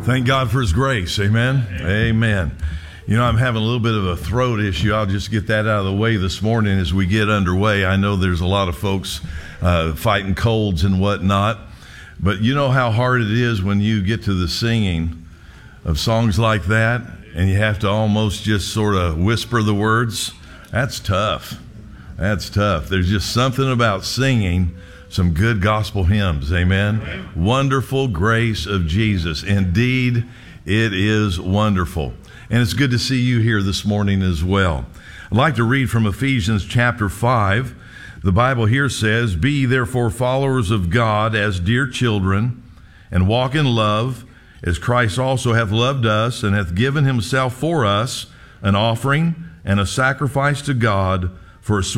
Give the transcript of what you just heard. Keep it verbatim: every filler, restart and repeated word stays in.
Thank God for His grace. Amen. Amen. Amen. You know, I'm having a little bit of a throat issue. I'll just get that out of the way this morning as we get underway. I know there's a lot of folks uh, fighting colds and whatnot, but you know how hard it is when you get to the singing of songs like that and you have to almost just sort of whisper the words. That's tough. That's tough. There's just something about singing some good gospel hymns. Amen. Amen. Wonderful grace of Jesus. Indeed, it is wonderful. And it's good to see you here this morning as well. I'd like to read from Ephesians chapter five. The Bible here says, "Be ye therefore followers of God as dear children, and walk in love, as Christ also hath loved us, and hath given himself for us, an offering and a sacrifice to God for a sweet